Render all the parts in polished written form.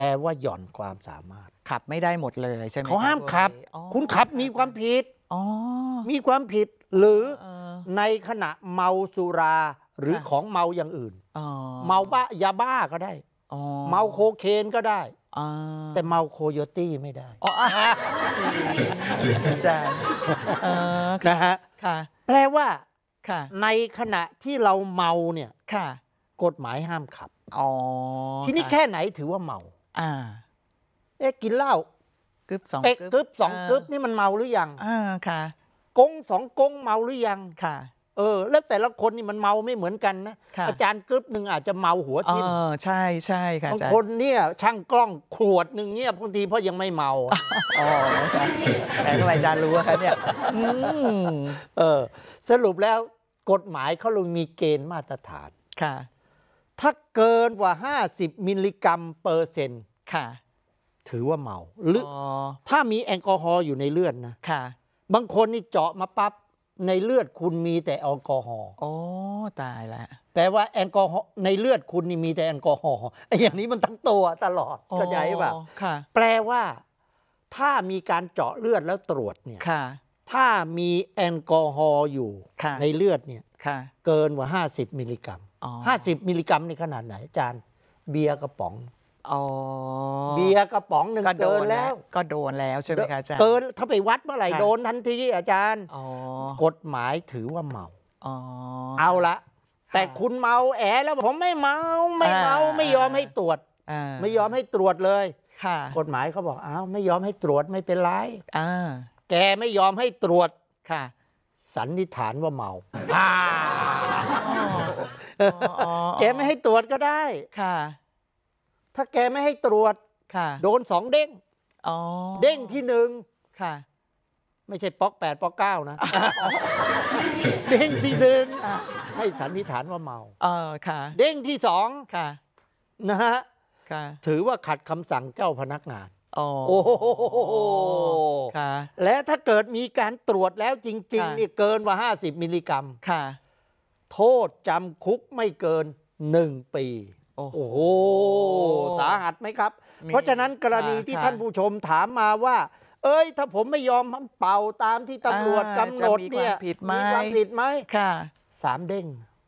แปลว่าหย่อนความสามารถขับไม่ได้หมดเลยใช่ไหมเขาห้ามขับคุณขับมีความผิดมีความผิดหรือในขณะเมาสุราหรือของเมาอย่างอื่นเมาบ้ายาบ้าก็ได้เมาโคเคนก็ได้แต่เมาโคโยตี้ไม่ได้อาจารย์นะฮะแปลว่าในขณะที่เราเมาเนี่ยกฎหมายห้ามขับทีนี้แค่ไหนถือว่าเมากินเหล้ากึบสองกึบสองกึบนี่มันเมาหรือยังกงสองกงเมาหรือยังแล้วแต่ละคนนี่มันเมาไม่เหมือนกันนะอาจารย์กึบหนึ่งอาจจะเมาหัวทิ่มใช่ใช่ค่ะบางคนเนี่ยช่างกล้องขวดหนึ่งเนี่ยบางทีเพราะยังไม่เมาแต่ทำไมอาจารย์รู้คะเนี่ยสรุปแล้วกฎหมายเขาเลยมีเกณฑ์มาตรฐานถ้าเกินกว่า50มิลลิกรัมเปอร์เซ็นต์ถือว่าเมาหรือถ้ามีแอลกอฮอล์อยู่ในเลือดนะบางคนนี่เจาะมาปั๊บในเลือดคุณมีแต่แอลกอฮอล์ตายแล้วแปลว่าแอลกอฮอล์ในเลือดคุณนี่มีแต่แอลกอฮอล์อย่างนี้มันทั้งตัวตลอดเข้าใจป่ะแปลว่าถ้ามีการเจาะเลือดแล้วตรวจเนี่ยถ้ามีแอลกอฮอล์อยู่ในเลือดเนี่ยเกินกว่า50มิลลิกรัม50มิลลิกรัมนี่ขนาดไหนอาจารย์เบียร์กระป๋องเบียร์กระป๋องหนึ่งเกินแล้วก็โดนแล้วใช่ไหมคะอาจารย์เกินถ้าไปวัดเมื่อไหร่โดนทันทีอาจารย์กฎหมายถือว่าเมาเอาละแต่คุณเมาแล้วผมไม่เมาไม่ยอมให้ตรวจไม่ยอมให้ตรวจเลยกฎหมายเขาบอกไม่ยอมให้ตรวจไม่เป็นไรแกไม่ยอมให้ตรวจสันนิษฐานว่าเมาแกไม่ให้ตรวจก็ได้ถ้าแกไม่ให้ตรวจโดน2 เด้งเด้งที่1ไม่ใช่ป๊อก8ป๊อก9นะเด้งที่1ให้สันนิษฐานว่าเมาเด้งที่2นะฮะถือว่าขัดคำสั่งเจ้าพนักงานและถ้าเกิดมีการตรวจแล้วจริงๆนี่เกินกว่า50มิลลิกรัมโทษจำคุกไม่เกิน1 ปีโอ้โหสาหัสไหมครับเพราะฉะนั้นกรณีที่ท่านผู้ชมถามมาว่าถ้าผมไม่ยอมเป่าตามที่ตำรวจกำหนดเนี่ยมีความผิดไหม3 เด้ง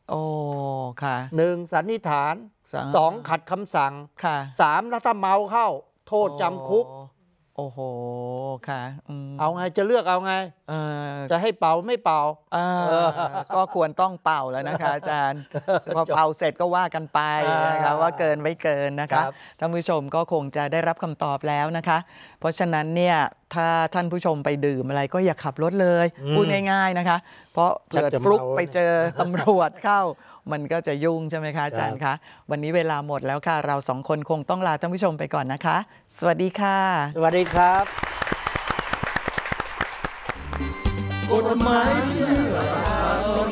1สันนิษฐาน2ขัดคำสั่ง3แล้วถ้าเมาเข้าโทษจำคุกโอ้โหค่ะเอาไงจะเลือกเอาไงจะให้เป่าไม่เป่าก็ควรต้องเป่าแล้วนะคะอาจารย์พอเป่าเสร็จก็ว่ากันไปนะคะว่าเกินไม่เกินนะคะท่านผู้ชมก็คงจะได้รับคำตอบแล้วนะคะเพราะฉะนั้นเนี่ยถ้าท่านผู้ชมไปดื่มอะไรก็อย่าขับรถเลยพูดง่ายๆนะคะเพราะเกิดฟลุกไปเจอตำรวจเข้ามันก็จะยุ่งใช่ไหมคะอาจารย์คะวันนี้เวลาหมดแล้วค่ะเรา2 คนคงต้องลาท่านผู้ชมไปก่อนนะคะสวัสดีค่ะสวัสดีครับกฎหมายเพื่อประชาชน